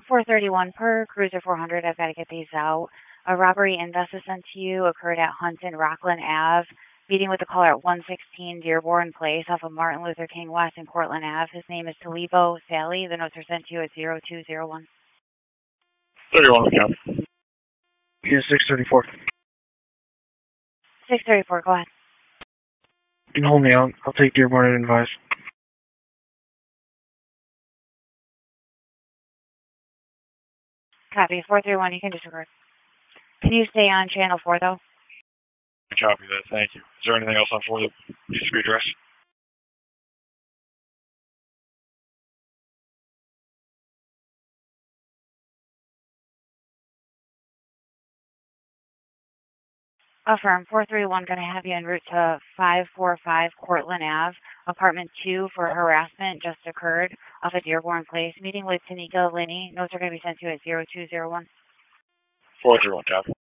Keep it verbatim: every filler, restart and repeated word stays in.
four thirty-one per, Cruiser four hundred, I've got to get these out. A robbery invest sent to you occurred at Hunt and Rockland Ave. Meeting with the caller at one sixteen Dearborn Place off of Martin Luther King West and Cortland Ave. His name is Talibo Sally. The notes are sent to you at zero two zero one. thirty-one, yeah. Yeah, six thirty-four. six thirty-four, go ahead. You can hold me out. I'll take Dearborn and advise. Copy. four three one, you can disregard. Can you stay on channel four, though? Copy that, thank you. Is there anything else on four that needs to be addressed? Affirm. four three one, going to have you en route to five four five Cortland Ave, apartment two for harassment just occurred off of Dearborn Place. Meeting with Tanika Linney. Notes are going to be sent to you at zero two zero one. four three one, copy.